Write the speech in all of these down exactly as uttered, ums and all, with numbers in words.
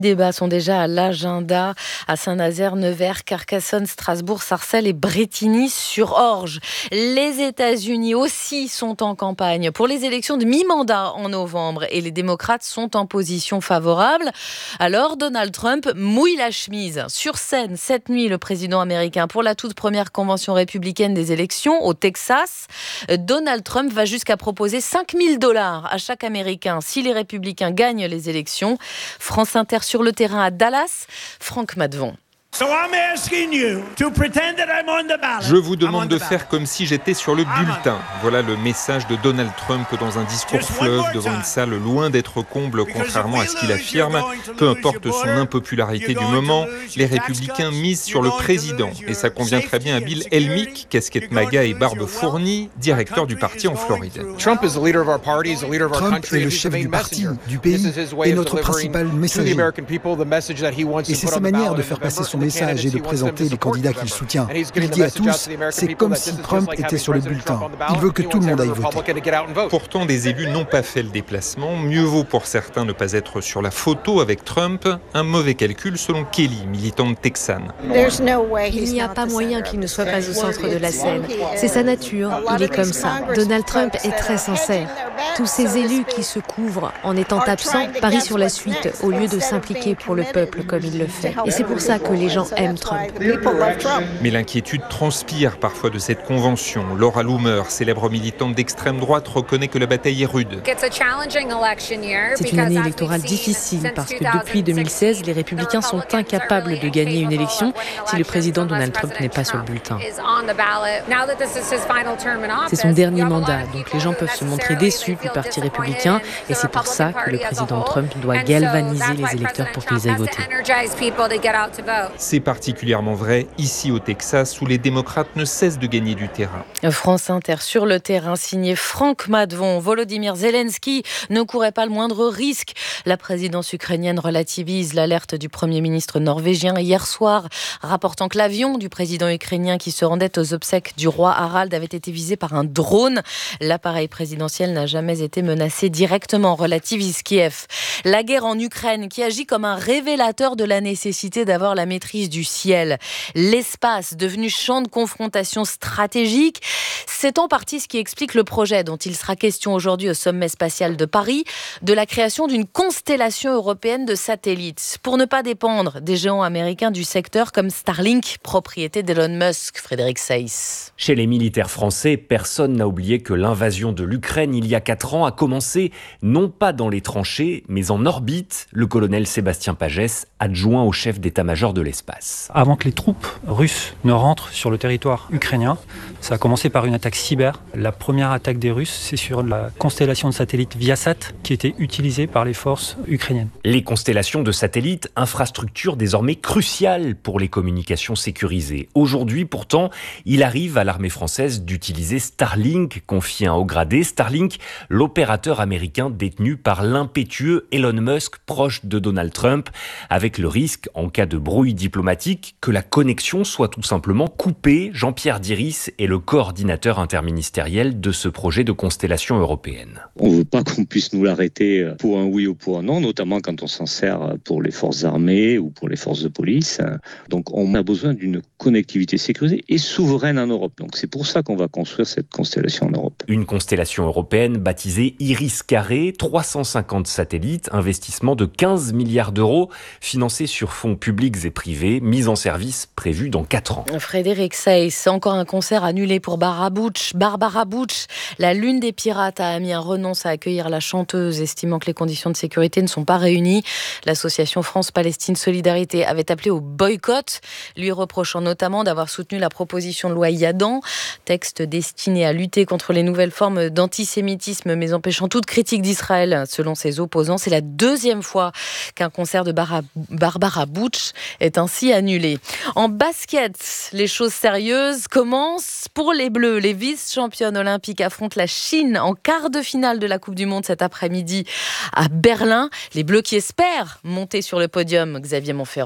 Débats sont déjà à l'agenda à Saint-Nazaire, Nevers, Carcassonne, Strasbourg, Sarcelles et Brétigny-sur-Orge. Les États-Unis aussi sont en campagne pour les élections de mi-mandat en novembre et les démocrates sont en position favorable. Alors Donald Trump mouille la chemise. Sur scène, cette nuit, le président américain pour la toute première convention républicaine des élections au Texas. Donald Trump va jusqu'à proposer cinq mille dollars à chaque Américain si les républicains gagnent les élections. France Inter sur le terrain à Dallas, Franck Madvon. Je vous demande de faire comme si j'étais sur le bulletin. Voilà le message de Donald Trump dans un discours fleuve devant une salle loin d'être comble, contrairement à ce qu'il affirme. Peu importe son impopularité du moment, les républicains misent sur le président. Et ça convient très bien à Bill Helmick, casquette MAGA et barbe fournie, directeur du parti en Floride. Trump est le chef du parti, du pays, et notre principal messager. Et c'est sa manière de faire passer son message et de présenter les candidats qu'il soutient. Il dit à tous, c'est comme si Trump était sur le bulletin. Il veut que tout le monde aille voter. Pourtant, des élus n'ont pas fait le déplacement. Mieux vaut pour certains ne pas être sur la photo avec Trump. Un mauvais calcul selon Kelly, militante texane. Il n'y a pas moyen qu'il ne soit pas au centre de la scène. C'est sa nature, il est comme ça. Donald Trump est très sincère. Tous ces élus qui se couvrent en étant absents parient sur la suite au lieu de s'impliquer pour le peuple comme il le fait. Et c'est pour ça que les gens aiment Trump. Mais l'inquiétude transpire parfois de cette convention. Laura Loomer, célèbre militante d'extrême droite, reconnaît que la bataille est rude. C'est une année électorale difficile parce que depuis deux mille seize, les républicains sont incapables de gagner une élection si le président Donald Trump n'est pas sur le bulletin. C'est son dernier mandat, donc les gens peuvent se montrer déçus du parti républicain et c'est pour ça que le président Trump doit galvaniser les électeurs pour qu'ils aillent voter. C'est particulièrement vrai ici au Texas où les démocrates ne cessent de gagner du terrain. France Inter sur le terrain, signé Franck Madvon. Volodymyr Zelensky ne courait pas le moindre risque. La présidence ukrainienne relativise l'alerte du Premier ministre norvégien hier soir, rapportant que l'avion du président ukrainien qui se rendait aux obsèques du roi Harald avait été visé par un drone. L'appareil présidentiel n'a jamais été menacé directement, relativise Kiev. La guerre en Ukraine qui agit comme un révélateur de la nécessité d'avoir la maîtrise du ciel. L'espace, devenu champ de confrontation stratégique, c'est en partie ce qui explique le projet dont il sera question aujourd'hui au sommet spatial de Paris, de la création d'une constellation européenne de satellites, pour ne pas dépendre des géants américains du secteur comme Starlink, propriété d'Elon Musk. Frédéric Seyss. Chez les militaires français, personne n'a oublié que l'invasion de l'Ukraine il y a quatre ans a commencé non pas dans les tranchées, mais en orbite. Le colonel Sébastien Pagès, adjoint au chef d'état-major de l'espace. Avant que les troupes russes ne rentrent sur le territoire ukrainien, ça a commencé par une attaque cyber. La première attaque des Russes, c'est sur la constellation de satellites Viasat qui était utilisée par les forces ukrainiennes. Les constellations de satellites, infrastructure désormais cruciale pour les communications sécurisées. Aujourd'hui, pourtant, il arrive à l'armée française d'utiliser Starlink, confié à un haut gradé. Starlink, l'opérateur américain détenu par l'impétueux Elon Musk, proche de Donald Trump, avec le risque, en cas de brouille diplomatique, que la connexion soit tout simplement coupée. Jean-Pierre Diris est le coordinateur interministériel de ce projet de constellation européenne. On ne veut pas qu'on puisse nous l'arrêter pour un oui ou pour un non, notamment quand on s'en sert pour les forces armées ou pour les forces de police. Donc on a besoin d'une connectivité sécurisée et souveraine en Europe. Donc c'est pour ça qu'on va construire cette constellation en Europe. Une constellation européenne baptisée Iris Carré, trois cent cinquante satellites, investissement de quinze milliards d'euros, financé sur fonds publics et privés, mise en service prévue dans quatre ans. Frédéric Seyss, encore un concert annulé pour Barbara Butch. Barbara Butch, la Lune des Pirates à Amiens renonce à accueillir la chanteuse, estimant que les conditions de sécurité ne sont pas réunies. L'association France-Palestine Solidarité avait appelé au boycott, lui reprochant notamment d'avoir soutenu la proposition de loi Yadan, texte destiné à lutter contre les nouvelles formes d'antisémitisme, mais empêchant toute critique d'Israël. Selon ses opposants, c'est la deuxième fois qu'un concert de Bar- Barbara Butch est ainsi annulé. En basket, les choses sérieuses commencent pour les Bleus. Les vice-championnes olympiques affrontent la Chine en quart de finale de la Coupe du Monde cet après-midi à Berlin. Les Bleus qui espèrent monter sur le podium, Xavier Montferrand.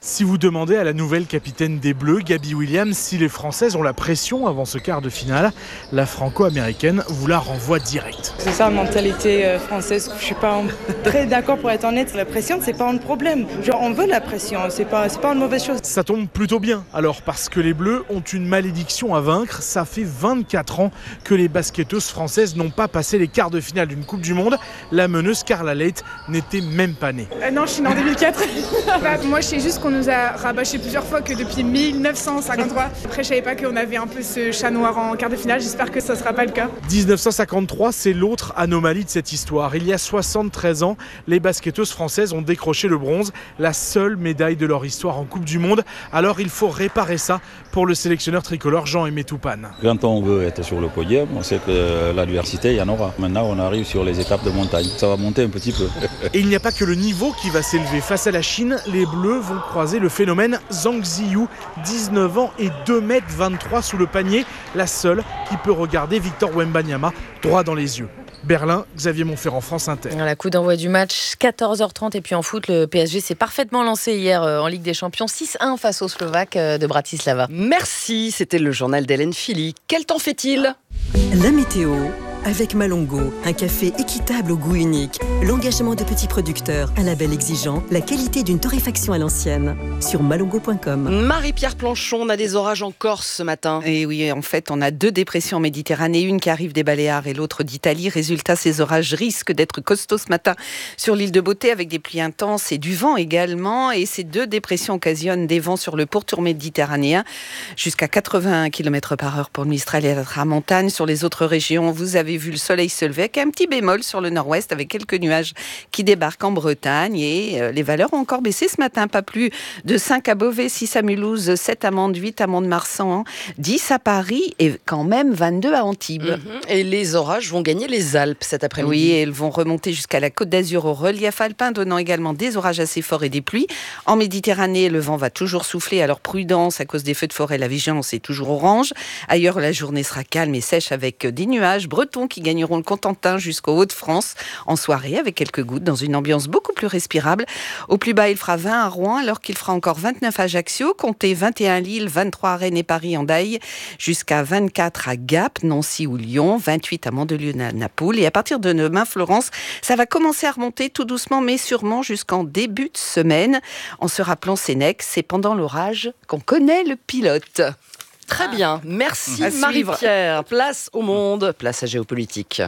Si vous demandez à la nouvelle capitaine des Bleus, Gabby Williams, si les Françaises ont la pression avant ce quart de finale, la franco-américaine vous la renvoie direct. C'est ça la mentalité française, je suis pas très d'accord pour être honnête. La pression, c'est pas un problème. Genre, on veut la pression, c'est pas, c'est pas une mauvaise chose. Ça tombe plutôt bien, alors, parce que les Bleus ont une malédiction à vaincre. Ça fait vingt-quatre ans que les basketteuses françaises n'ont pas passé les quarts de finale d'une Coupe du Monde. La meneuse Carla Leight n'était même pas née. Euh, non, je suis née en deux mille quatre. Bah, moi, je sais juste qu'on nous a rabâché plusieurs fois que depuis mille neuf cent cinquante-trois. Après, je savais pas qu'on avait un peu ce chat noir en quart de finale. J'espère que ça sera pas le cas. dix-neuf cent cinquante-trois, c'est l'autre anomalie de cette histoire. Il y a soixante-treize ans, les basketteuses françaises ont décroché le bronze, la seule médaille de leur histoire en Coupe du Monde. Alors, il faut réparer ça pour le sélectionneur tricolore Jean-Aimé Toupane. Quand on veut être sur le podium, on sait que l'adversité, il y en aura. Maintenant, on arrive sur les étapes de montagne. Ça va monter un petit peu. Et il n'y a pas que le niveau qui va s'élever. Face à la Chine, les Bleus vont croiser le phénomène Zhang Ziyu, dix-neuf ans et deux mètres vingt-trois sous le panier, la seule qui peut regarder Victor Wembanyama droit dans les yeux. Berlin, Xavier Monferrand, France Inter. La coup d'envoi du match, quatorze heures trente. Et puis en foot, le P S G s'est parfaitement lancé hier en Ligue des Champions, six un face aux Slovaques de Bratislava. Merci, c'était le journal d'Hélène Philly. Quel temps fait-il ? La météo avec Malongo, un café équitable au goût unique, l'engagement de petits producteurs, un label exigeant, la qualité d'une torréfaction à l'ancienne. Sur malongo point com. Marie-Pierre Planchon, on a des orages en Corse ce matin. Et oui, en fait, on a deux dépressions en Méditerranée, une qui arrive des Baléares et l'autre d'Italie. Résultat, ces orages risquent d'être costauds ce matin sur l'île de Beauté avec des pluies intenses et du vent également. Et ces deux dépressions occasionnent des vents sur le pourtour méditerranéen jusqu'à quatre-vingts kilomètres par heure pour le Mistral et la Tramontane. Sur les autres régions, vous avez vu le soleil se lever avec un petit bémol sur le nord-ouest avec quelques nuages qui débarquent en Bretagne et euh, les valeurs ont encore baissé ce matin, pas plus de cinq à Beauvais, six à Mulhouse, sept à Mende, huit à Mont-de-Marsan, dix à Paris et quand même vingt-deux à Antibes. Mmh. Et les orages vont gagner les Alpes cet après-midi. Oui, et elles vont remonter jusqu'à la Côte d'Azur au relief alpin, donnant également des orages assez forts et des pluies. En Méditerranée, le vent va toujours souffler, alors prudence à cause des feux de forêt, la vigilance est toujours orange. Ailleurs, la journée sera calme et sèche avec des nuages bretons qui gagneront le Cotentin jusqu'au Hauts-de-France en soirée avec quelques gouttes dans une ambiance beaucoup plus respirable. Au plus bas, il fera vingt à Rouen alors qu'il fera encore vingt-neuf à Ajaccio, comptez vingt et un à Lille, vingt-trois à Rennes et Paris en Daille, jusqu'à vingt-quatre à Gap, Nancy ou Lyon, vingt-huit à Mandelieu, Naples. Et à partir de demain, Florence, ça va commencer à remonter tout doucement mais sûrement jusqu'en début de semaine. En se rappelant Sénèque, c'est pendant l'orage qu'on connaît le pilote. Très bien, merci Marie-Pierre. Place au monde, place à géopolitique.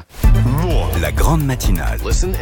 La grande matinale.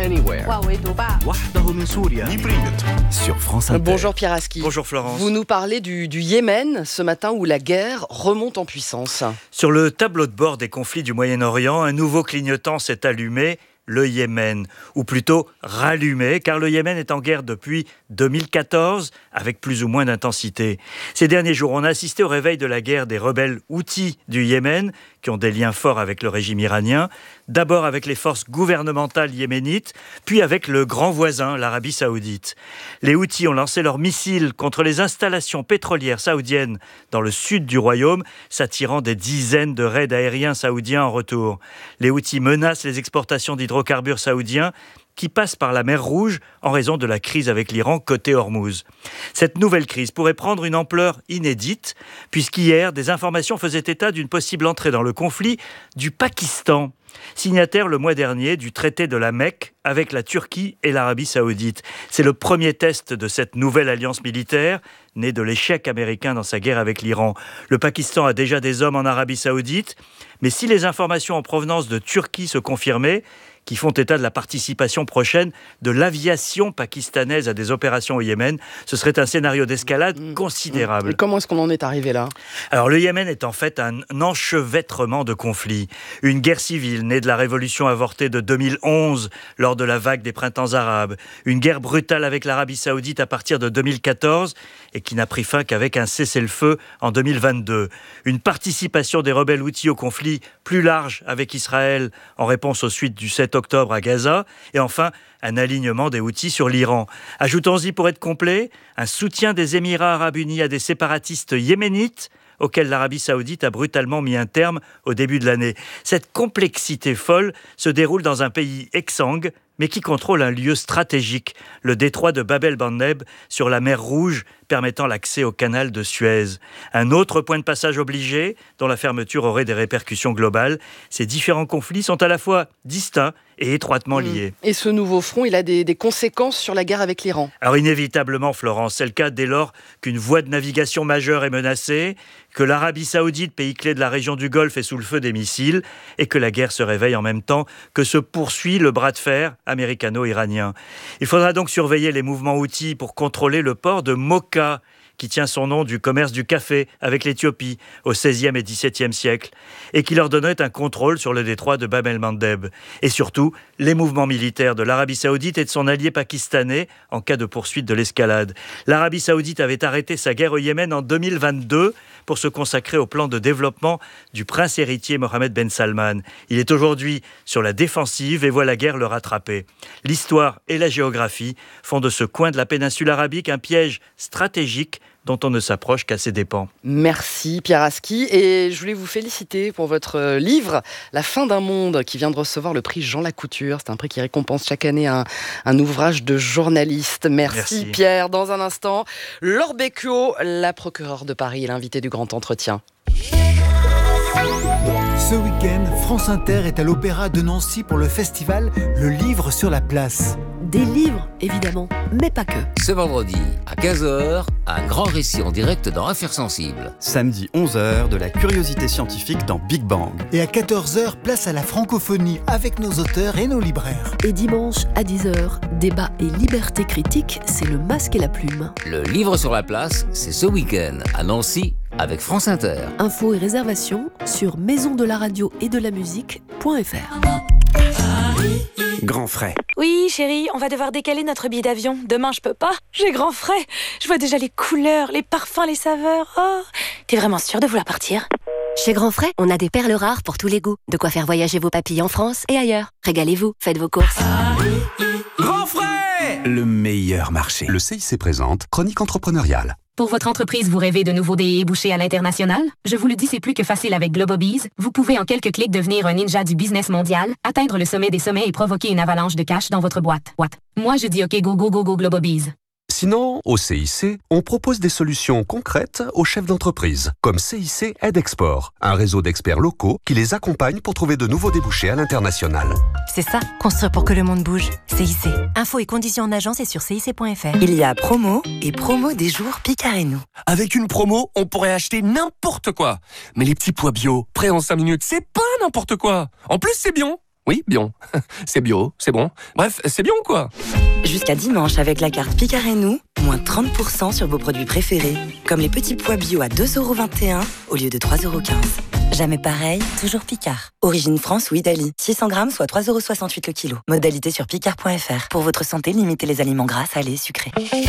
Sur France Inter. Bonjour Pierre Aski. Bonjour Florence. Vous nous parlez du, du Yémen ce matin où la guerre remonte en puissance. Sur le tableau de bord des conflits du Moyen-Orient, un nouveau clignotant s'est allumé. Le Yémen, ou plutôt rallumé, car le Yémen est en guerre depuis deux mille quatorze, avec plus ou moins d'intensité. Ces derniers jours, on a assisté au réveil de la guerre des rebelles Houthis du Yémen, qui ont des liens forts avec le régime iranien, d'abord avec les forces gouvernementales yéménites, puis avec le grand voisin, l'Arabie saoudite. Les Houthis ont lancé leurs missiles contre les installations pétrolières saoudiennes dans le sud du royaume, s'attirant des dizaines de raids aériens saoudiens en retour. Les Houthis menacent les exportations d'hydrocarbures saoudiens qui passent par la mer Rouge en raison de la crise avec l'Iran côté Hormuz. Cette nouvelle crise pourrait prendre une ampleur inédite, puisqu'hier, des informations faisaient état d'une possible entrée dans le conflit du Pakistan, signataire le mois dernier du traité de la Mecque avec la Turquie et l'Arabie saoudite. C'est le premier test de cette nouvelle alliance militaire, née de l'échec américain dans sa guerre avec l'Iran. Le Pakistan a déjà des hommes en Arabie saoudite, mais si les informations en provenance de Turquie se confirmaient, qui font état de la participation prochaine de l'aviation pakistanaise à des opérations au Yémen, ce serait un scénario d'escalade mmh. considérable. Et comment est-ce qu'on en est arrivé là ? Alors le Yémen est en fait un enchevêtrement de conflits. Une guerre civile née de la révolution avortée de deux mille onze lors de la vague des printemps arabes. Une guerre brutale avec l'Arabie saoudite à partir de deux mille quatorze et qui n'a pris fin qu'avec un cessez-le-feu en deux mille vingt-deux. Une participation des rebelles Houthis au conflit plus large avec Israël en réponse aux suites du sept octobre à Gaza, et enfin un alignement des Houthis sur l'Iran. Ajoutons-y pour être complet, un soutien des Émirats arabes unis à des séparatistes yéménites auxquels l'Arabie saoudite a brutalement mis un terme au début de l'année. Cette complexité folle se déroule dans un pays exsangue, mais qui contrôle un lieu stratégique, le détroit de Bab el-Mandeb sur la mer Rouge, permettant l'accès au canal de Suez. Un autre point de passage obligé, dont la fermeture aurait des répercussions globales. Ces différents conflits sont à la fois distincts et étroitement liés. Et ce nouveau front, il a des, des conséquences sur la guerre avec l'Iran. Alors inévitablement, Florence, c'est le cas dès lors qu'une voie de navigation majeure est menacée, que l'Arabie Saoudite, pays clé de la région du Golfe, est sous le feu des missiles, et que la guerre se réveille en même temps que se poursuit le bras de fer américano-iranien. Il faudra donc surveiller les mouvements houthis pour contrôler le port de Mocha, qui tient son nom du commerce du café avec l'Éthiopie au seizième et dix-septième siècle, et qui leur donnait un contrôle sur le détroit de Bab el-Mandeb. Et surtout, les mouvements militaires de l'Arabie Saoudite et de son allié pakistanais en cas de poursuite de l'escalade. L'Arabie Saoudite avait arrêté sa guerre au Yémen en deux mille vingt-deux pour se consacrer au plan de développement du prince héritier Mohammed Ben Salman. Il est aujourd'hui sur la défensive et voit la guerre le rattraper. L'histoire et la géographie font de ce coin de la péninsule arabique un piège stratégique dont on ne s'approche qu'à ses dépens. Merci Pierre Aski, et je voulais vous féliciter pour votre livre « La fin d'un monde » qui vient de recevoir le prix Jean Lacouture. C'est un prix qui récompense chaque année un, un ouvrage de journaliste. Merci, Merci Pierre. Dans un instant, Laure Becquio, la procureure de Paris, l'invité du grand entretien. Ce week-end, France Inter est à l'Opéra de Nancy pour le festival Le Livre sur la Place. Des livres, évidemment, mais pas que. Ce vendredi, à quinze heures, un grand récit en direct dans Affaires sensibles. Samedi onze heures, de la curiosité scientifique dans Big Bang. Et à quatorze heures, place à la francophonie avec nos auteurs et nos libraires. Et dimanche, à dix heures, débat et liberté critique, c'est le masque et la plume. Le Livre sur la Place, c'est ce week-end, à Nancy, avec France Inter. Infos et réservations sur maison de la radio et de la musique.fr. Grand frais. Oui, chérie, on va devoir décaler notre billet d'avion. Demain, je peux pas. J'ai grand frais. Je vois déjà les couleurs, les parfums, les saveurs. Oh, t'es vraiment sûre de vouloir partir ? Chez Grand Frais, on a des perles rares pour tous les goûts. De quoi faire voyager vos papilles en France et ailleurs. Régalez-vous, faites vos courses. Grand Frais, le meilleur marché. Le C I C présente Chronique entrepreneuriale. Pour votre entreprise, vous rêvez de nouveaux débouchés à l'international? Je vous le dis, c'est plus que facile avec Globobees. Vous pouvez en quelques clics devenir un ninja du business mondial, atteindre le sommet des sommets et provoquer une avalanche de cash dans votre boîte. What? Moi, je dis OK, go, go, go, go, Globobees. Sinon, au C I C, on propose des solutions concrètes aux chefs d'entreprise, comme C I C Aide Export, un réseau d'experts locaux qui les accompagne pour trouver de nouveaux débouchés à l'international. C'est ça, construire pour que le monde bouge. C I C. Infos et conditions en agence et sur C I C point F R. Il y a promo et promo des jours Picard et nous. Avec une promo, on pourrait acheter n'importe quoi. Mais les petits pois bio, prêts en cinq minutes, c'est pas n'importe quoi. En plus, c'est bio. Oui, bio. C'est bio, c'est bon. Bref, c'est bien quoi. Jusqu'à dimanche, avec la carte Picard et nous, moins trente pour cent sur vos produits préférés, comme les petits pois bio à deux euros vingt et un au lieu de trois euros quinze. Jamais pareil, toujours Picard. Origine France ou Italie. six cents grammes, soit trois euros soixante-huit le kilo. Modalité sur picard point F R. Pour votre santé, limitez les aliments gras, salés, sucrés.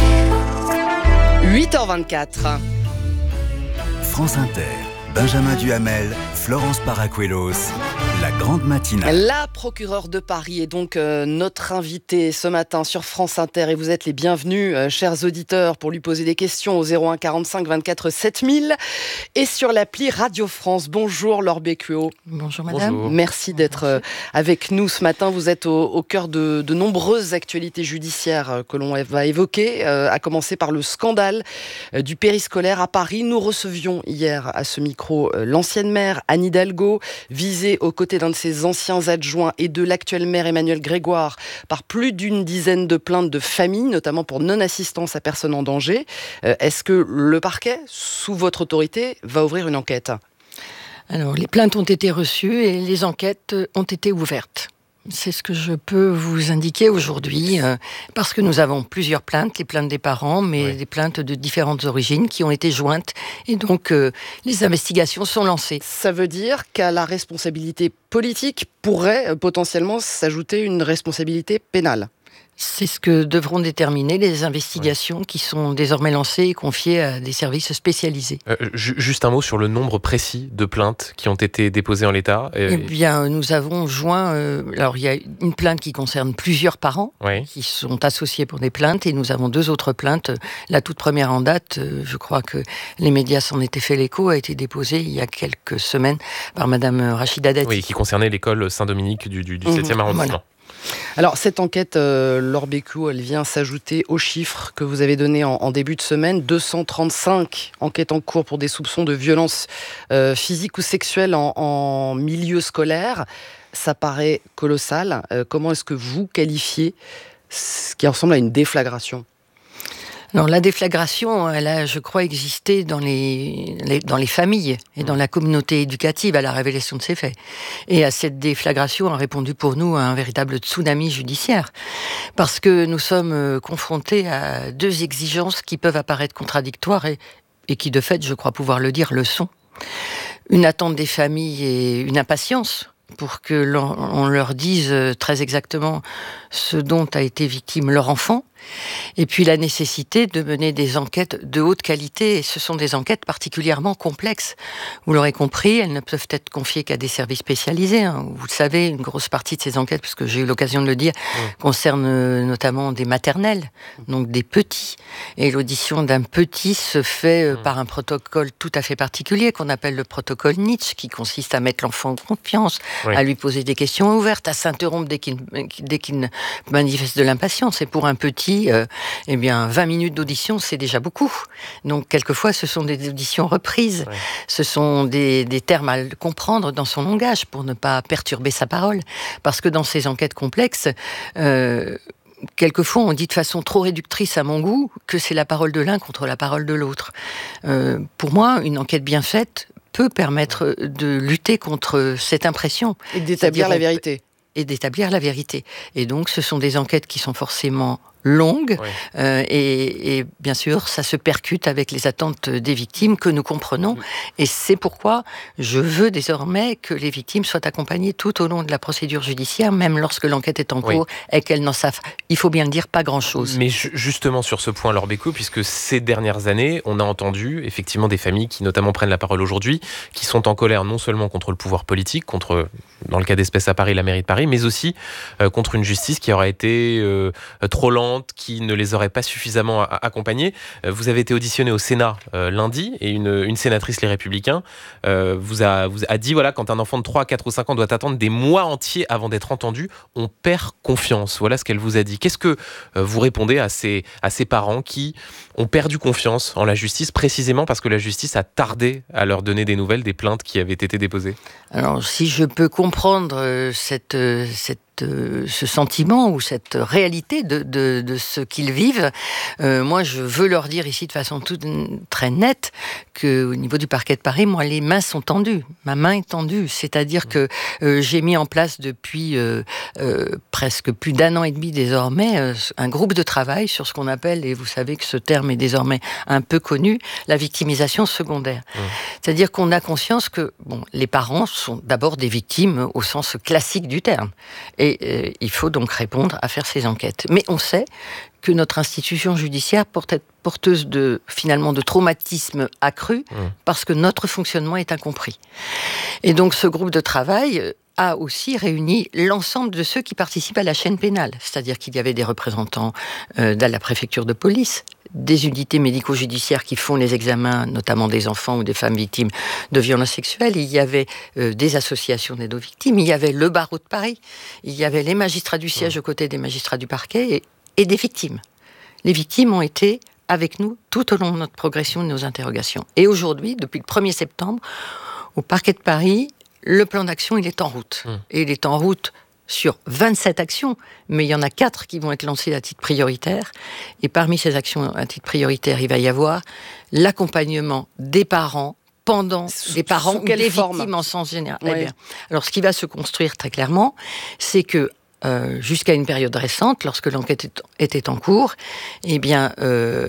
huit heures vingt-quatre. France Inter. Benjamin Duhamel, Florence Paracuelos, la grande matinale. La procureure de Paris est donc euh, notre invitée ce matin sur France Inter et vous êtes les bienvenus, euh, chers auditeurs, pour lui poser des questions au zéro un quarante-cinq vingt-quatre sept mille et sur l'appli Radio France. Bonjour Laure Becquio. Bonjour madame. Bonjour. Merci d'être euh, avec nous ce matin. Vous êtes au, au cœur de, de nombreuses actualités judiciaires euh, que l'on va évoquer, euh, à commencer par le scandale euh, du périscolaire à Paris. Nous recevions hier à ce micro l'ancienne maire Anne Hidalgo, visée aux côtés d'un de ses anciens adjoints et de l'actuel maire Emmanuel Grégoire par plus d'une dizaine de plaintes de familles, notamment pour non-assistance à personne en danger. Euh, est-ce que le parquet, sous votre autorité, va ouvrir une enquête ? Alors, les plaintes ont été reçues et les enquêtes ont été ouvertes. C'est ce que je peux vous indiquer aujourd'hui, euh, parce que nous avons plusieurs plaintes, les plaintes des parents, mais oui. des plaintes de différentes origines qui ont été jointes, et donc euh, les investigations sont lancées. Ça veut dire qu'à la responsabilité politique pourrait euh, potentiellement s'ajouter une responsabilité pénale ? C'est ce que devront déterminer les investigations ouais. qui sont désormais lancées et confiées à des services spécialisés. Euh, juste un mot sur le nombre précis de plaintes qui ont été déposées en l'état. Euh, eh bien, nous avons joint... Euh, alors, il y a une plainte qui concerne plusieurs parents oui. qui sont associés pour des plaintes et nous avons deux autres plaintes. La toute première en date, euh, je crois que les médias s'en étaient fait l'écho, a été déposée il y a quelques semaines par Madame Rachida Dati. Oui, qui concernait l'école Saint-Dominique du, du, du septième mmh, arrondissement. Voilà. Alors cette enquête, euh, Laure Bécu, elle vient s'ajouter aux chiffres que vous avez donnés en, en début de semaine. deux cent trente-cinq enquêtes en cours pour des soupçons de violences euh, physiques ou sexuelles en, en milieu scolaire. Ça paraît colossal. Euh, comment est-ce que vous qualifiez ce qui ressemble à une déflagration ? Alors, la déflagration, elle a, je crois, existé dans les, les, dans les familles et dans la communauté éducative à la révélation de ces faits. Et à cette déflagration a répondu pour nous un véritable tsunami judiciaire. Parce que nous sommes confrontés à deux exigences qui peuvent apparaître contradictoires et, et qui, de fait, je crois pouvoir le dire, le sont. Une attente des familles et une impatience pour que l'on on leur dise très exactement ce dont a été victime leur enfant. Et puis la nécessité de mener des enquêtes de haute qualité, et ce sont des enquêtes particulièrement complexes. Vous l'aurez compris, elles ne peuvent être confiées qu'à des services spécialisés. Hein. Vous le savez, une grosse partie de ces enquêtes, puisque j'ai eu l'occasion de le dire, mmh. concerne notamment des maternelles, donc des petits. Et l'audition d'un petit se fait mmh. par un protocole tout à fait particulier, qu'on appelle le protocole Nietzsche, qui consiste à mettre l'enfant en confiance, oui. à lui poser des questions ouvertes, à s'interrompre dès qu'il, dès qu'il manifeste de l'impatience. Et pour un petit, Euh, eh bien, vingt minutes d'audition, c'est déjà beaucoup. Donc, quelquefois, ce sont des auditions reprises. Ouais. Ce sont des, des termes à comprendre dans son langage pour ne pas perturber sa parole. Parce que dans ces enquêtes complexes, euh, quelquefois, on dit de façon trop réductrice à mon goût que c'est la parole de l'un contre la parole de l'autre. Euh, pour moi, une enquête bien faite peut permettre de lutter contre cette impression. Et d'établir la vérité. Et d'établir la vérité. Et donc, ce sont des enquêtes qui sont forcément longue oui. euh, et, et bien sûr ça se percute avec les attentes des victimes que nous comprenons et c'est pourquoi je veux désormais que les victimes soient accompagnées tout au long de la procédure judiciaire, même lorsque l'enquête est en cours oui. et qu'elles n'en savent, il faut bien le dire, pas grand-chose. Mais ju- justement sur ce point, Laure Bécu, puisque ces dernières années on a entendu effectivement des familles qui notamment prennent la parole aujourd'hui, qui sont en colère non seulement contre le pouvoir politique, contre, dans le cas d'espèce à Paris, la mairie de Paris, mais aussi euh, contre une justice qui aurait été euh, trop lente, qui ne les aurait pas suffisamment accompagnés. Vous avez été auditionné au Sénat euh, lundi et une, une sénatrice Les Républicains euh, vous, a, vous a dit voilà, quand un enfant de trois, quatre ou cinq ans doit attendre des mois entiers avant d'être entendu, on perd confiance. Voilà ce qu'elle vous a dit. Qu'est-ce que euh, vous répondez à ces, à ces parents qui ont perdu confiance en la justice précisément parce que la justice a tardé à leur donner des nouvelles des plaintes qui avaient été déposées ? Alors, si je peux comprendre euh, cette, euh, cette ce sentiment ou cette réalité de, de, de ce qu'ils vivent, euh, moi je veux leur dire ici de façon toute, très nette qu'au niveau du parquet de Paris, moi les mains sont tendues, ma main est tendue, c'est-à-dire que euh, j'ai mis en place depuis euh, euh, presque plus d'un an et demi désormais euh, un groupe de travail sur ce qu'on appelle, et vous savez que ce terme est désormais un peu connu, la victimisation secondaire. Mmh. C'est-à-dire qu'on a conscience que bon, les parents sont d'abord des victimes au sens classique du terme. Et euh, il faut donc répondre à faire ces enquêtes. Mais on sait que notre institution judiciaire porte être porteuse de, finalement, de traumatismes accrus mmh. parce que notre fonctionnement est incompris. Et donc ce groupe de travail a aussi réuni l'ensemble de ceux qui participent à la chaîne pénale. C'est-à-dire qu'il y avait des représentants euh, de la préfecture de police, des unités médico-judiciaires qui font les examens, notamment des enfants ou des femmes victimes de violences sexuelles. Il y avait euh, des associations d'aide aux victimes. Il y avait le barreau de Paris. Il y avait les magistrats du siège aux côtés des magistrats du parquet et, et des victimes. Les victimes ont été avec nous tout au long de notre progression de nos interrogations. Et aujourd'hui, depuis le premier septembre, au parquet de Paris, le plan d'action, il est en route. Mmh. Et il est en route sur vingt-sept actions, mais il y en a quatre qui vont être lancées à titre prioritaire. Et parmi ces actions à titre prioritaire, il va y avoir l'accompagnement des parents pendant sous, des parents ou des forme. victimes en sens général. Oui. Eh bien, alors, ce qui va se construire très clairement, c'est que euh, jusqu'à une période récente, lorsque l'enquête était en cours, eh bien, euh,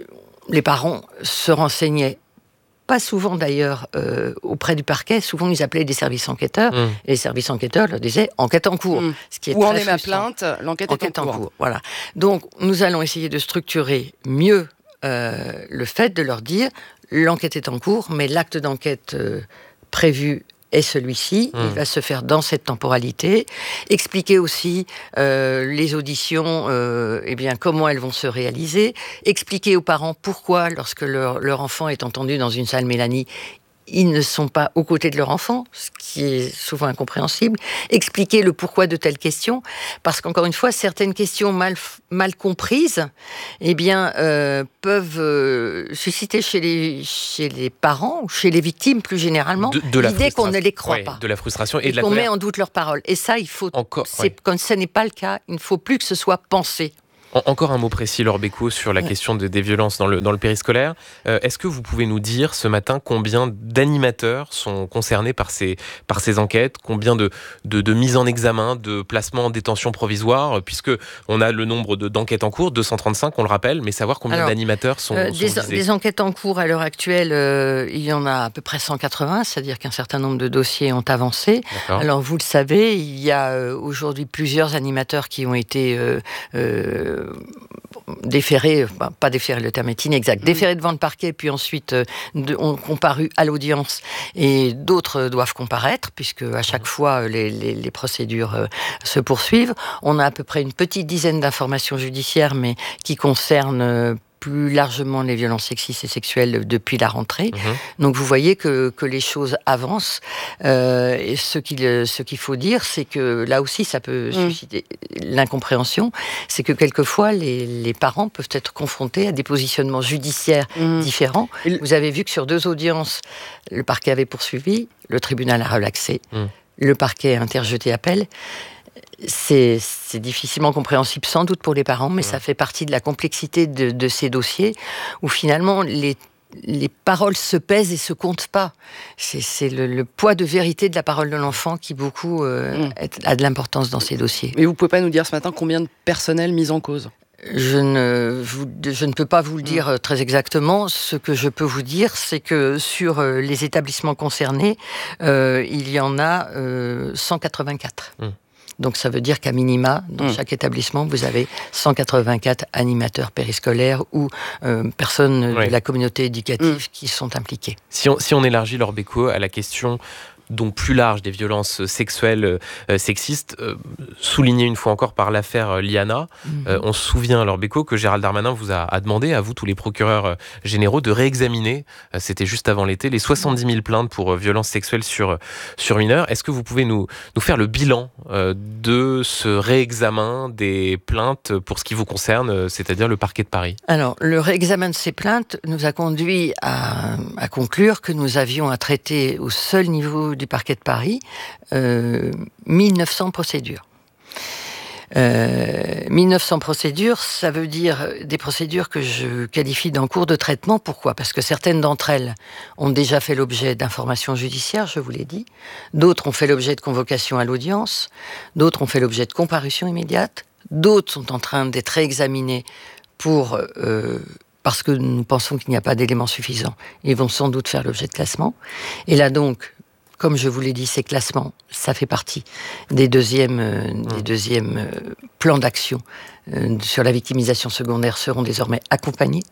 les parents se renseignaient pas souvent d'ailleurs euh, auprès du parquet, souvent ils appelaient des services enquêteurs, mmh. et les services enquêteurs leur disaient enquête en cours. Mmh. Ce qui est Où en est ma plainte, l'enquête enquête est en cours. En cours. Voilà. Donc nous allons essayer de structurer mieux euh, le fait de leur dire l'enquête est en cours, mais l'acte d'enquête euh, prévu est celui-ci, mmh. il va se faire dans cette temporalité. Expliquer aussi euh, les auditions, euh, eh bien, comment elles vont se réaliser. Expliquer aux parents pourquoi, lorsque leur, leur enfant est entendu dans une salle Mélanie, ils ne sont pas aux côtés de leur enfant, ce qui est souvent incompréhensible. Expliquer le pourquoi de telles questions, parce qu'encore une fois, certaines questions mal, mal comprises, eh bien, euh, peuvent euh, susciter chez les, chez les parents, ou chez les victimes plus généralement, de, de l'idée qu'on ne les croit ouais, pas. De la frustration et, et de la qu'on colère. met en doute leurs paroles. Et ça, il faut. Encore, c'est, ouais. Quand ce n'est pas le cas, il ne faut plus que ce soit pensé. En, encore un mot précis, Laure Bécaud, sur la ouais. question de, des violences dans le, dans le périscolaire. Euh, est-ce que vous pouvez nous dire ce matin combien d'animateurs sont concernés par ces, par ces enquêtes, combien de, de, de mises en examen, de placements en détention provisoire, puisque on a le nombre de, d'enquêtes en cours, deux cent trente-cinq, on le rappelle, mais savoir combien Alors, d'animateurs sont, euh, sont des, visés. Des enquêtes en cours à l'heure actuelle, euh, il y en a à peu près cent quatre-vingts, c'est-à-dire qu'un certain nombre de dossiers ont avancé. D'accord. Alors vous le savez, il y a euh, aujourd'hui plusieurs animateurs qui ont été euh, euh, déférés, bah, pas déférés, le terme est inexact, mmh. déférés devant le parquet, puis ensuite euh, de, ont comparu à l'audience, et d'autres doivent comparaître, puisque à chaque mmh. fois les, les, les procédures euh, se poursuivent. On a à peu près une petite dizaine d'informations judiciaires, mais qui concernent euh, plus largement les violences sexistes et sexuelles depuis la rentrée. Mmh. Donc vous voyez que, que les choses avancent. Euh, et ce qu'il, ce qu'il faut dire, c'est que là aussi, ça peut mmh. susciter l'incompréhension, c'est que quelquefois, les, les parents peuvent être confrontés à des positionnements judiciaires mmh. différents. Et vous avez vu que sur deux audiences, le parquet avait poursuivi, le tribunal a relaxé, mmh. le parquet a interjeté appel. C'est, c'est difficilement compréhensible sans doute pour les parents, mais ouais. ça fait partie de la complexité de, de ces dossiers où finalement les, les paroles se pèsent et se comptent pas. C'est, c'est le, le poids de vérité de la parole de l'enfant qui beaucoup euh, mmh. a de l'importance dans ces dossiers. Mais vous pouvez pas nous dire ce matin combien de personnel mis en cause ? Je ne, vous, je ne peux pas vous le dire mmh. très exactement. Ce que je peux vous dire, c'est que sur euh, les établissements concernés, euh, il y en a euh, cent quatre-vingt-quatre. Mmh. Donc ça veut dire qu'à minima, dans mmh. chaque établissement, vous avez cent quatre-vingt-quatre animateurs périscolaires ou euh, personnes oui. de la communauté éducative mmh. qui sont impliquées. Si on, si on élargit, Laure Bécaud, à la question donc plus large des violences sexuelles euh, sexistes, euh, souligné une fois encore par l'affaire euh, Liana. Mmh. Euh, on se souvient, Laure Bécaud, que Gérald Darmanin vous a, a demandé, à vous, tous les procureurs euh, généraux, de réexaminer, euh, c'était juste avant l'été, les soixante-dix mille plaintes pour euh, violences sexuelles sur, sur mineurs. Est-ce que vous pouvez nous, nous faire le bilan euh, de ce réexamen des plaintes pour ce qui vous concerne, euh, c'est-à-dire le parquet de Paris ? Alors, le réexamen de ces plaintes nous a conduit à, à conclure que nous avions à traiter au seul niveau du parquet de Paris, euh, mille neuf cents procédures. Euh, mille neuf cents procédures, ça veut dire des procédures que je qualifie d'en cours de traitement. Pourquoi ? Parce que certaines d'entre elles ont déjà fait l'objet d'informations judiciaires, je vous l'ai dit. D'autres ont fait l'objet de convocation à l'audience. D'autres ont fait l'objet de comparution immédiate. D'autres sont en train d'être réexaminées pour... Euh, parce que nous pensons qu'il n'y a pas d'éléments suffisants. Ils vont sans doute faire l'objet de classement. Et là donc... Comme je vous l'ai dit, ces classements, ça fait partie des deuxièmes, euh, mmh. des deuxièmes euh, plans d'action euh, sur la victimisation secondaire seront désormais accompagnés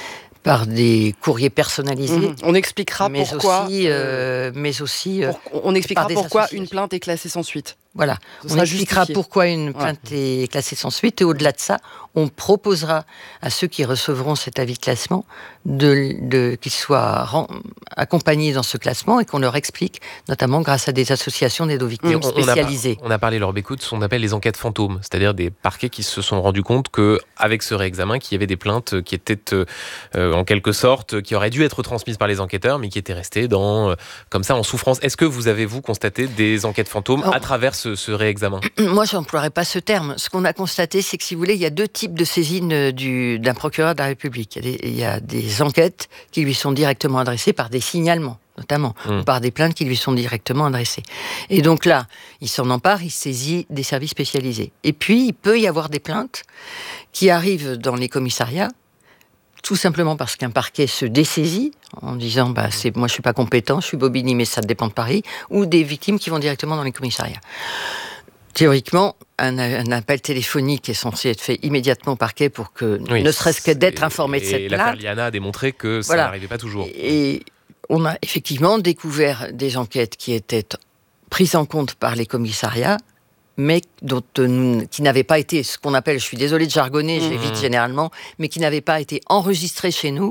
par des courriers personnalisés. Mmh. On expliquera mais pourquoi. Aussi, euh, mais aussi. Euh, pour, on expliquera pourquoi une plainte est classée sans suite. Voilà. On expliquera justifié. Pourquoi une plainte ouais. est classée sans suite. Et au-delà de ça, on proposera à ceux qui recevront cet avis de classement de, de, qu'ils soient rend, accompagnés dans ce classement et qu'on leur explique, notamment grâce à des associations d'aide aux victimes on, spécialisées. On a, on a parlé, Laure Bécaud, de ce qu'on appelle les enquêtes fantômes, c'est-à-dire des parquets qui se sont rendus compte qu'avec ce réexamen, qu'il y avait des plaintes qui étaient euh, en quelque sorte, qui auraient dû être transmises par les enquêteurs, mais qui étaient restées dans, euh, comme ça, en souffrance. Est-ce que vous avez, vous, constaté des enquêtes fantômes oh. à travers ce Ce, ce réexamen ? Moi, je n'emploierais pas ce terme. Ce qu'on a constaté, c'est que, si vous voulez, il y a deux types de saisines du, d'un procureur de la République. Il y a des, il y a des enquêtes qui lui sont directement adressées par des signalements, notamment, mmh. ou par des plaintes qui lui sont directement adressées. Et donc là, il s'en empare, il saisit des services spécialisés. Et puis, il peut y avoir des plaintes qui arrivent dans les commissariats, tout simplement parce qu'un parquet se dessaisit en disant bah, c'est, « moi je ne suis pas compétent, je suis Bobigny, mais ça dépend de Paris », ou des victimes qui vont directement dans les commissariats. Théoriquement, un, un appel téléphonique est censé être fait immédiatement au parquet pour que, oui, ne serait-ce que d'être informé de cette plainte. Et l'affaire Liana a démontré que ça voilà. n'arrivait pas toujours. Et on a effectivement découvert des enquêtes qui étaient prises en compte par les commissariats, mais dont, euh, qui n'avaient pas été, ce qu'on appelle, je suis désolée de jargonner, mmh. j'évite généralement, mais qui n'avaient pas été enregistrées chez nous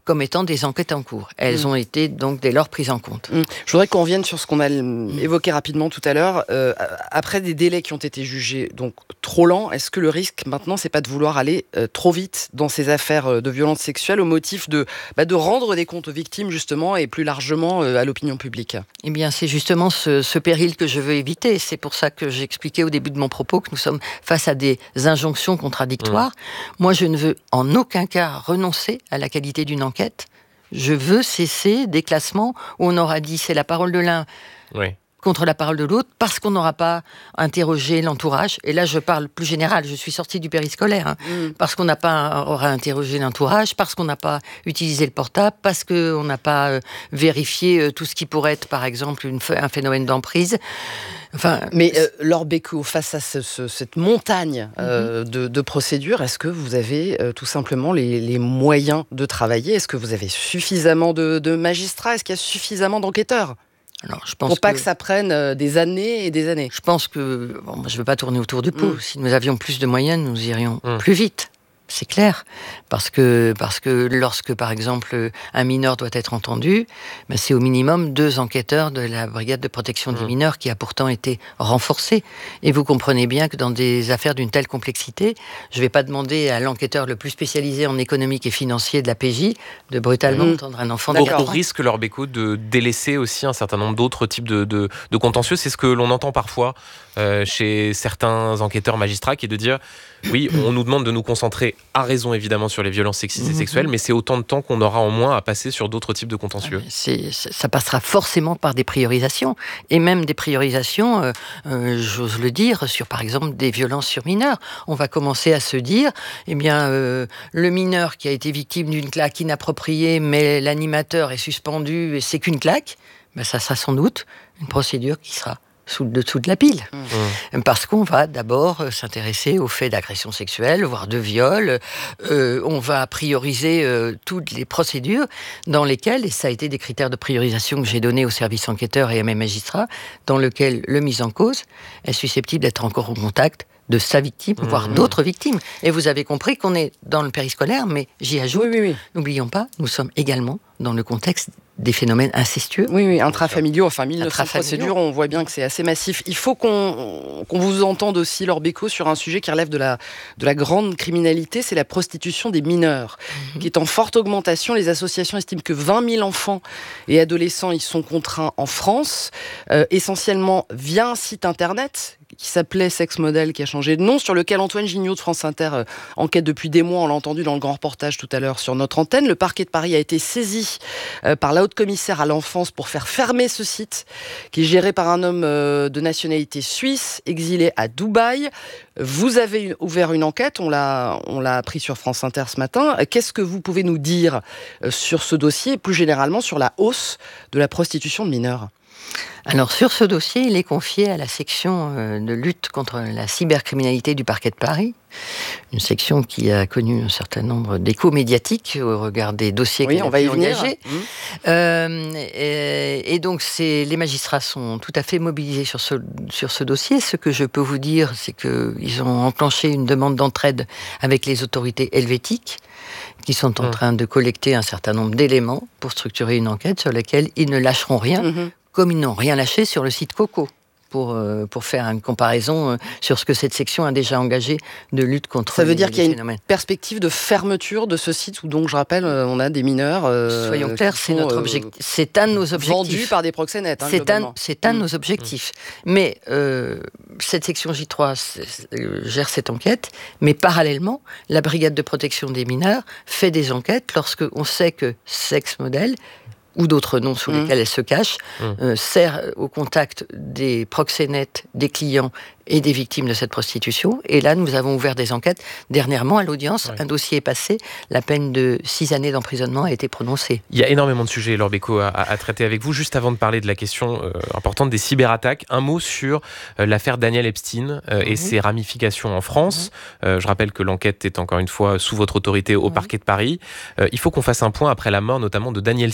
comme étant des enquêtes en cours. Elles mmh. ont été donc dès lors prises en compte. Mmh. Je voudrais qu'on revienne sur ce qu'on a évoqué rapidement tout à l'heure. Euh, après des délais qui ont été jugés donc trop lents, est-ce que le risque maintenant, c'est pas de vouloir aller euh, trop vite dans ces affaires de violences sexuelles au motif de, bah, de rendre des comptes aux victimes justement et plus largement euh, à l'opinion publique? Eh bien, c'est justement ce, ce péril que je veux éviter. C'est pour ça que j'expliquais au début de mon propos que nous sommes face à des injonctions contradictoires. Mmh. Moi, je ne veux en aucun cas renoncer à la qualité d'une enquête. Je veux cesser des classements où on aura dit c'est la parole de l'un oui. contre la parole de l'autre parce qu'on n'aura pas interrogé l'entourage. Et là, je parle plus général. Je suis sortie du périscolaire. Hein, mm. Parce qu'on n'a pas aura interrogé l'entourage, parce qu'on n'a pas utilisé le portable, parce qu'on n'a pas euh, vérifié euh, tout ce qui pourrait être, par exemple, une, un phénomène d'emprise. Enfin, mais euh, Laure Bécaud, face à ce, ce, cette montagne euh, mm-hmm. de, de procédures, est-ce que vous avez euh, tout simplement les, les moyens de travailler? Est-ce que vous avez suffisamment de, de magistrats? Est-ce qu'il y a suffisamment d'enquêteurs? Alors, je pense pour pas que, que ça prenne euh, des années et des années. Je pense que, bon, je ne veux pas tourner autour du pot. Mm. Si nous avions plus de moyens, nous irions mm. plus vite. C'est clair, parce que, parce que lorsque, par exemple, un mineur doit être entendu, ben c'est au minimum deux enquêteurs de la brigade de protection des mmh. mineurs qui a pourtant été renforcée. Et vous comprenez bien que dans des affaires d'une telle complexité, je ne vais pas demander à l'enquêteur le plus spécialisé en économique et financier de la P J de brutalement mmh. entendre un enfant de quatre ans. Au risque, Laure Bécaud, de délaisser aussi un certain nombre d'autres types de, de, de contentieux. C'est ce que l'on entend parfois euh, chez certains enquêteurs magistrats, qui est de dire, oui, on nous demande de nous concentrer à raison évidemment sur les violences sexistes et sexuelles, mais c'est autant de temps qu'on aura en moins à passer sur d'autres types de contentieux. C'est, ça passera forcément par des priorisations, et même des priorisations, euh, euh, j'ose le dire, sur par exemple des violences sur mineurs. On va commencer à se dire, eh bien, euh, le mineur qui a été victime d'une claque inappropriée, mais l'animateur est suspendu et c'est qu'une claque, ben ça sera sans doute une procédure qui sera sous le dessous de la pile. Mmh. Parce qu'on va d'abord s'intéresser aux faits d'agression sexuelle, voire de viol. Euh, on va prioriser euh, toutes les procédures dans lesquelles, et ça a été des critères de priorisation que j'ai donnés aux services enquêteurs et à mes magistrats, dans lesquels le mis en cause est susceptible d'être encore au contact de sa victime, mmh. voire d'autres victimes. Et vous avez compris qu'on est dans le périscolaire, mais j'y ajoute, oui, oui, oui. n'oublions pas, nous sommes également dans le contexte des phénomènes incestueux. Oui, oui, intrafamiliaux, enfin mille neuf cents procédures, on voit bien que c'est assez massif. Il faut qu'on, qu'on vous entende aussi, Laure Bécaud, sur un sujet qui relève de la, de la grande criminalité, c'est la prostitution des mineurs, mmh. qui est en forte augmentation. Les associations estiment que vingt mille enfants et adolescents y sont contraints en France, euh, essentiellement via un site internet qui s'appelait Sex Model, qui a changé de nom, sur lequel Antoine Gignot de France Inter euh, enquête depuis des mois. On l'a entendu dans le grand reportage tout à l'heure sur notre antenne. Le parquet de Paris a été saisi euh, par la haute-commissaire à l'enfance pour faire fermer ce site, qui est géré par un homme euh, de nationalité suisse, exilé à Dubaï. Vous avez ouvert une enquête, on l'a, on l'a appris sur France Inter ce matin. Qu'est-ce que vous pouvez nous dire euh, sur ce dossier, et plus généralement sur la hausse de la prostitution de mineurs ? Alors, sur ce dossier, il est confié à la section de lutte contre la cybercriminalité du parquet de Paris, une section qui a connu un certain nombre d'échos médiatiques au regard des dossiers oui, qu'elle on a va pu y venir. engager. Mmh. Euh, et, et donc, c'est, les magistrats sont tout à fait mobilisés sur ce, sur ce dossier. Ce que je peux vous dire, c'est qu'ils ont enclenché une demande d'entraide avec les autorités helvétiques, qui sont en mmh. train de collecter un certain nombre d'éléments pour structurer une enquête sur laquelle ils ne lâcheront rien, mmh. comme ils n'ont rien lâché sur le site Coco, pour, euh, pour faire une comparaison euh, sur ce que cette section a déjà engagé de lutte contre Ça veut les, dire les qu'il y a phénomènes. Une perspective de fermeture de ce site où, donc, je rappelle, on a des mineurs... Euh, Soyons clairs, c'est, notre objectif. Euh, c'est un de nos objectifs. Vendus par des proxénètes, hein, c'est, un, c'est un de mmh. nos objectifs. Mmh. Mais euh, cette section J trois gère cette enquête, mais parallèlement, la brigade de protection des mineurs fait des enquêtes lorsqu'on sait que Sex Model, ou d'autres noms sous mmh. lesquels elle se cache, mmh. euh, sert au contact des proxénètes, des clients et des victimes de cette prostitution. Et là, nous avons ouvert des enquêtes. Dernièrement, à l'audience, ouais. un dossier est passé. La peine de six années d'emprisonnement a été prononcée. Il y a énormément de sujets, Laure Bécaud, à, à traiter avec vous. Juste avant de parler de la question euh, importante des cyberattaques, un mot sur euh, l'affaire Daniel Epstein euh, mmh. et ses ramifications en France. Mmh. Euh, je rappelle que l'enquête est encore une fois sous votre autorité au mmh. parquet de Paris. Euh, il faut qu'on fasse un point après la mort notamment de Daniel Siad, qui était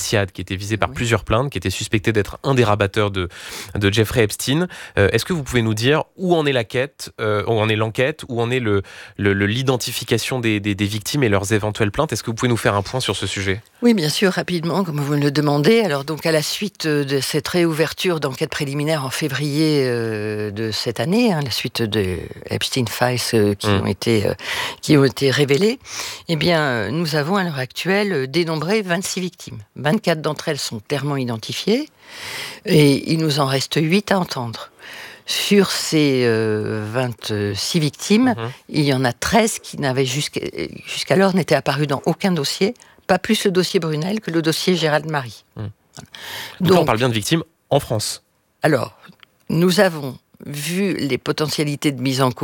été visé par oui. plusieurs plaintes, qui était suspecté d'être un des rabatteurs de, de Jeffrey Epstein. Euh, est-ce que vous pouvez nous dire où en est la quête, euh, où en est l'enquête, où en est le, le, le, l'identification des, des, des victimes et leurs éventuelles plaintes? Est-ce que vous pouvez nous faire un point sur ce sujet? Oui, bien sûr, rapidement, comme vous me le demandez. Alors, donc, à la suite de cette réouverture d'enquête préliminaire en février euh, de cette année, hein, la suite de Epstein Files euh, qui, mmh. ont été, euh, qui ont été révélées, eh bien, nous avons à l'heure actuelle dénombré vingt-six victimes. vingt-quatre d'entre elles sont clairement identifiées et il nous en reste huit à entendre. Sur ces euh, vingt-six victimes, mmh. il y en a treize qui n'avaient jusqu'à, jusqu'alors n'étaient apparues dans aucun dossier, pas plus le dossier Brunel que le dossier Gérald Marie. Mmh. Donc, on parle bien de victimes en France. Alors, nous avons vu les potentialités de mise en cause